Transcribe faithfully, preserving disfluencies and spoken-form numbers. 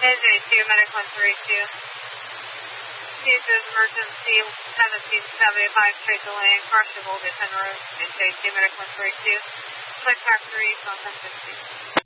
N J two, medic one three two. Cases emergency seventeen seventy-five, straight to lane, partial voltage en route. N J two, medic one three two. Click track three, South ten sixty.